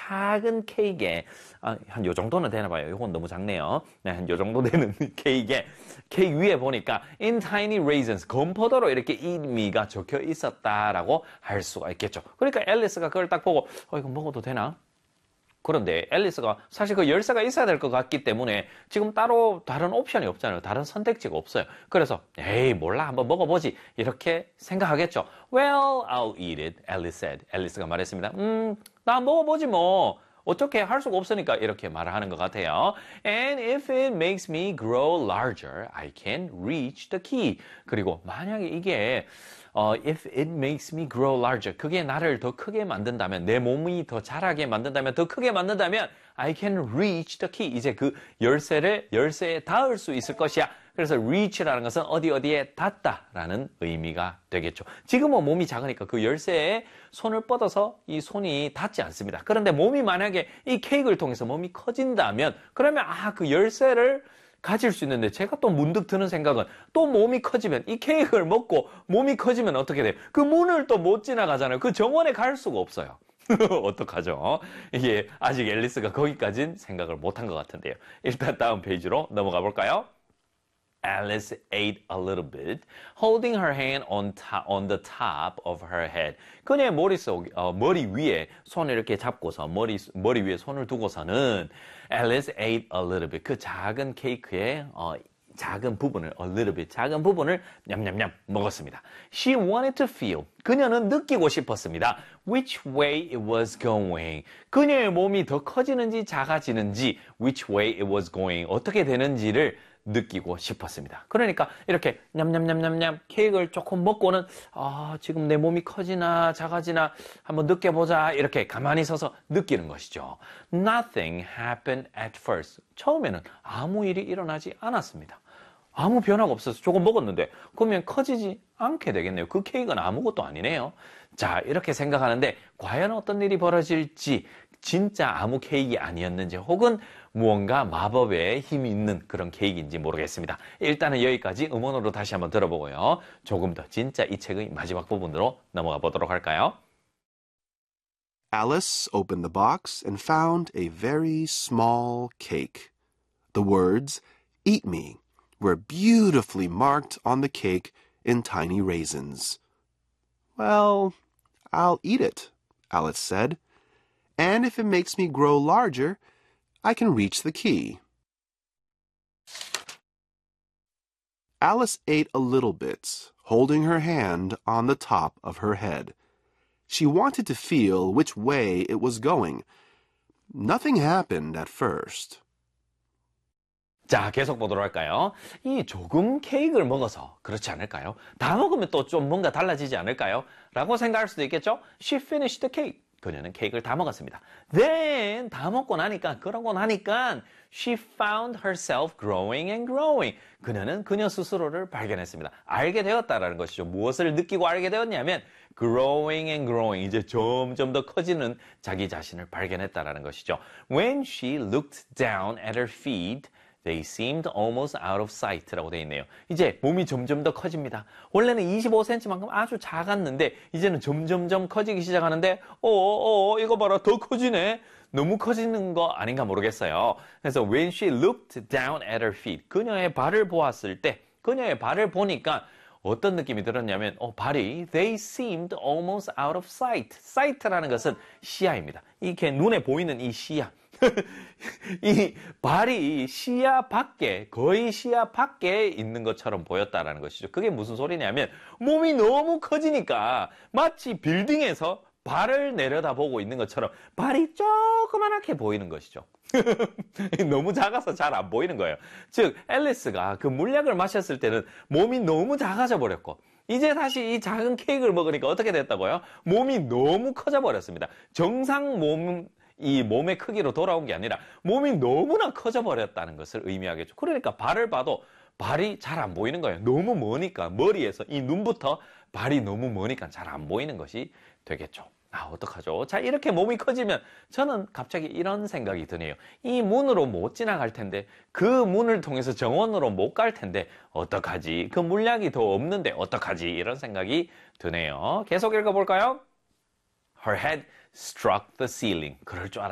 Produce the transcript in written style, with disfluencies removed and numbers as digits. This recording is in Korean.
작은 케이크에 한 요 정도는 되나 봐요. 이건 너무 작네요. 네, 한 요 정도 되는 케이크에 케이크 위에 보니까 in tiny raisins 건포도로 이렇게 의미가 적혀 있었다라고 할 수가 있겠죠. 그러니까 앨리스가 그걸 딱 보고 이거 먹어도 되나? 그런데 앨리스가 사실 그 열쇠가 있어야 될 것 같기 때문에 지금 따로 다른 옵션이 없잖아요. 다른 선택지가 없어요. 그래서 에이 몰라 한번 먹어보지 이렇게 생각하겠죠. Well, I'll eat it, Alice said. 앨리스가 말했습니다. 나 먹어보지 뭐. 어떻게 할 수가 없으니까 이렇게 말을 하는 것 같아요. And if it makes me grow larger, I can reach the key. 그리고 만약에 이게 if it makes me grow larger. 그게 나를 더 크게 만든다면, 내 몸이 더 자라게 만든다면, 더 크게 만든다면, I can reach the key. 이제 그 열쇠에 닿을 수 있을 것이야. 그래서 reach라는 것은 어디에 닿다라는 의미가 되겠죠. 지금은 몸이 작으니까 그 열쇠에 손을 뻗어서 이 손이 닿지 않습니다. 그런데 몸이 만약에 이 케이크를 통해서 몸이 커진다면, 그러면 그 열쇠를 가질 수 있는데 제가 또 문득 드는 생각은 또 몸이 커지면 이 케이크를 먹고 몸이 커지면 어떻게 돼요? 그 문을 또 못 지나가잖아요. 그 정원에 갈 수가 없어요. 어떡하죠? 이게 아직 앨리스가 거기까진 생각을 못한 것 같은데요. 일단 다음 페이지로 넘어가 볼까요? Alice ate a little bit, holding her hand on the top of her head. 그녀의 머리 위에 손을 이렇게 잡고서 머리 위에 손을 두고서는 Alice ate a little bit. 그 작은 케이크의 작은 부분을 a little bit 작은 부분을 냠냠냠 먹었습니다. She wanted to feel. 그녀는 느끼고 싶었습니다. Which way it was going. 그녀의 몸이 더 커지는지 작아지는지 which way it was going. 어떻게 되는지를 느끼고 싶었습니다. 그러니까 이렇게 냠냠냠냠냠 케이크를 조금 먹고는 지금 내 몸이 커지나 작아지나 한번 느껴보자 이렇게 가만히 서서 느끼는 것이죠. Nothing happened at first. 처음에는 아무 일이 일어나지 않았습니다. 아무 변화가 없어서 조금 먹었는데 그러면 커지지 않게 되겠네요. 그 케이크는 아무것도 아니네요. 자, 이렇게 생각하는데 과연 어떤 일이 벌어질지 진짜 아무 케이크 아니었는지 혹은 무언가 마법의 힘이 있는 그런 케이크인지 모르겠습니다. 일단은 여기까지 음원으로 다시 한번 들어보고요. 조금 더 진짜 이 책의 마지막 부분으로 넘어가 보도록 할까요? Alice opened the box and found a very small cake. The words, "Eat me," were beautifully marked on the cake in tiny raisins. Well, I'll eat it, Alice said. And if it makes me grow larger, I can reach the key. Alice ate a little bit, holding her hand on the top of her head. She wanted to feel which way it was going. Nothing happened at first. 자, 계속 보도록 할까요? 이 조금 케이크를 먹어서 그렇지 않을까요? 다 먹으면 또 좀 뭔가 달라지지 않을까요? 라고 생각할 수도 있겠죠? She finished the cake. 그녀는 케이크를 다 먹었습니다. Then 다 먹고 나니까 그러고 나니까 she found herself growing and growing. 그녀는 그녀 스스로를 발견했습니다. 알게 되었다라는 것이죠. 무엇을 느끼고 알게 되었냐면 growing and growing. 이제 점점 더 커지는 자기 자신을 발견했다라는 것이죠. When she looked down at her feet, they seemed almost out of sight라고 되어 있네요. 이제 몸이 점점 더 커집니다. 원래는 25cm만큼 아주 작았는데 이제는 점점점 커지기 시작하는데 이거 봐라 더 커지네. 너무 커지는 거 아닌가 모르겠어요. 그래서 when she looked down at her feet 그녀의 발을 보았을 때 그녀의 발을 보니까 어떤 느낌이 들었냐면 발이 they seemed almost out of sight. sight라는 것은 시야입니다. 이렇게 눈에 보이는 이 시야. 이 발이 시야 밖에 거의 시야 밖에 있는 것처럼 보였다라는 것이죠. 그게 무슨 소리냐면 몸이 너무 커지니까 마치 빌딩에서 발을 내려다보고 있는 것처럼 발이 조그만하게 보이는 것이죠. 너무 작아서 잘 안 보이는 거예요. 즉 앨리스가 그 물약을 마셨을 때는 몸이 너무 작아져 버렸고 이제 다시 이 작은 케이크를 먹으니까 어떻게 됐다고요? 몸이 너무 커져 버렸습니다. 정상 이 몸의 크기로 돌아온 게 아니라 몸이 너무나 커져 버렸다는 것을 의미하겠죠. 그러니까 발을 봐도 발이 잘 안 보이는 거예요. 너무 머니까 머리에서 이 눈부터 발이 너무 머니까 잘 안 보이는 것이 되겠죠. 어떡하죠? 자, 이렇게 몸이 커지면 저는 갑자기 이런 생각이 드네요. 이 문으로 못 지나갈 텐데 그 문을 통해서 정원으로 못 갈 텐데 어떡하지? 그 물약이 더 없는데 어떡하지? 이런 생각이 드네요. 계속 읽어볼까요? Her head struck the ceiling. 그럴 줄 알았어요.